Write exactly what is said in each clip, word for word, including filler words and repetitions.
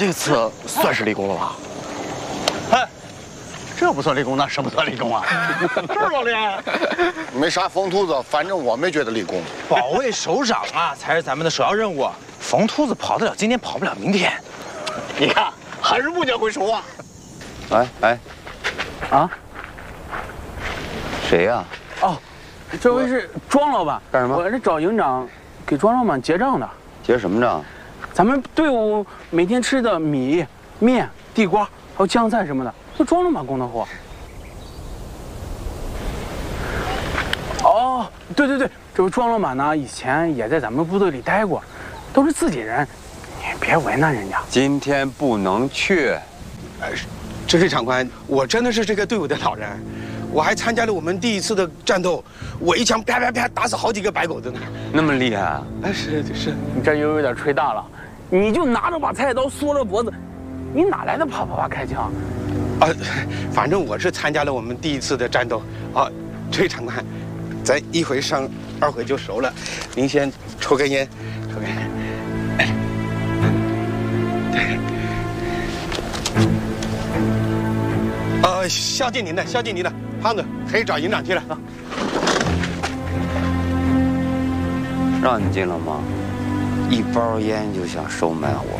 这次算是立功了吧？哎，这不算立功，那什么算立功啊？是不是老李？ 没啥疯兔子，反正我没觉得立功。 保卫首长啊，才是咱们的首要任务。疯兔子跑得了今天，跑不了明天。 你看，还是木匠会说话。 哎哎， 啊？ 谁呀？ 哦，这位是庄老板。 干什么？ 我是找营长，给庄老板结账的。 结什么账？ 咱们队伍每天吃的米、面、地瓜，还有酱菜什么的，都庄老板供的货。哦，对对对，这位庄老板呢，以前也在咱们部队里待过，都是自己人，你别为难人家。 今天不能去。 呃，支队长官，我真的是这个队伍的老人，我还参加了我们第一次的战斗，我一枪啪啪啪打死好几个白狗子呢。 那么厉害啊？ 哎，是是， 你这又有点吹大了。你就拿着把菜刀缩着脖子，你哪来的啪啪啪开枪？ 啊，反正我是参加了我们第一次的战斗。啊，支队长官，咱一回生二回就熟了。您先抽根烟，抽根烟。哎，对。呃，孝敬您的，孝敬您的，胖子可以找营长去了。 让你进了吗？一包烟就想收买我，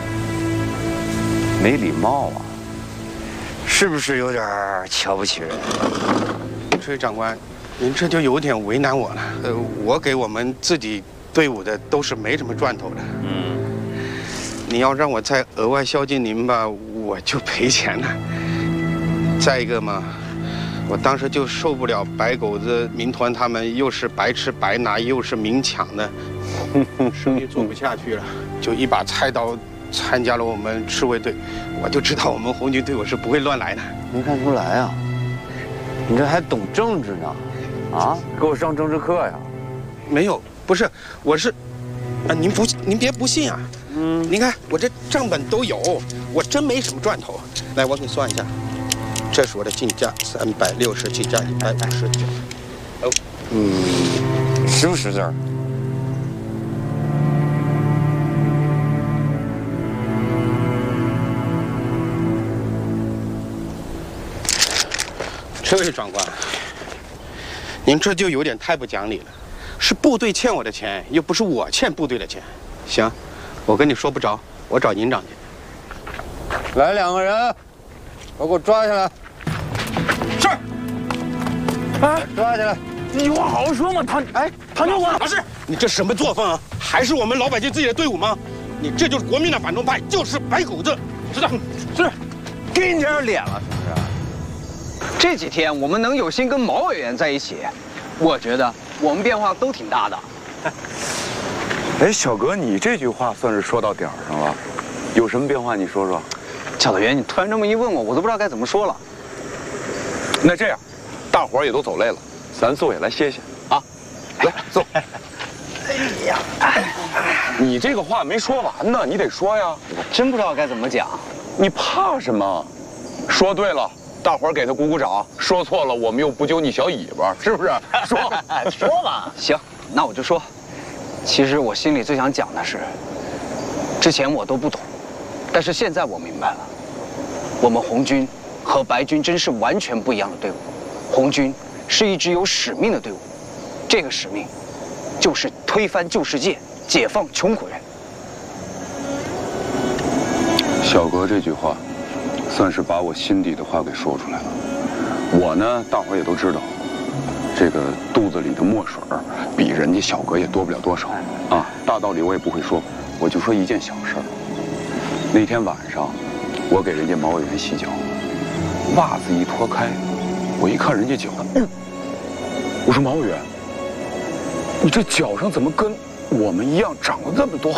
没礼貌啊！是不是有点瞧不起人？ 支队长官，您这就有点为难我了。呃，我给我们自己队伍的都是没什么赚头的。 嗯， 你要让我再额外孝敬您吧，我就赔钱了。再一个嘛，我当时就受不了白狗子、民团他们又是白吃白拿，又是明抢的，生意做不下去了，就一把菜刀参加了我们赤卫队。我就知道我们红军队伍是不会乱来的。 没看出来啊，你这还懂政治呢？啊，给我上政治课呀？ 没有，不是，我是，啊，您不，您别不信啊。嗯，您看我这账本都有，我真没什么赚头。来，我给你算一下。这是我的进价，三百六十计价一百五十九。哦， 嗯，识不识字儿？ 这位长官，您这就有点太不讲理了。是部队欠我的钱，又不是我欠部队的钱。行，我跟你说不着，我找营长去。 来两个人，把给我抓起来。 是。 哎， 抓起来！ 你话好好说嘛，唐哎，唐教官， 老师，你这什么作风啊？还是我们老百姓自己的队伍吗？你这就是国民党反动派，就是白狗子，知道？是， 给你点脸了，是不是？这几天我们能有心跟毛委员在一起，我觉得我们变化都挺大的。 哎，小哥，你这句话算是说到点儿上了，有什么变化？你说说。 教导员，你突然这么一问我，我都不知道该怎么说了。 那这样，大伙儿也都走累了，咱坐下来歇歇啊。来，坐。哎呀，你这个话没说完呢，你得说呀。 我真不知道该怎么讲。 你怕什么？说对了，大伙儿给他鼓鼓掌；说错了，我们又不揪你小尾巴，是不是？说， 说吧。 行，那我就说。其实我心里最想讲的是，之前我都不懂，但是现在我明白了，我们红军和白军真是完全不一样的队伍。红军是一支有使命的队伍，这个使命就是推翻旧世界，解放穷苦人。 小哥这句话，算是把我心底的话给说出来了。我呢，大伙儿也都知道，这个肚子里的墨水儿比人家小哥也多不了多少啊。大道理我也不会说，我就说一件小事儿。那天晚上，我给人家毛委员洗脚，袜子一脱开，我一看人家脚，嗯、我说毛委员，你这脚上怎么跟我们一样长了这么多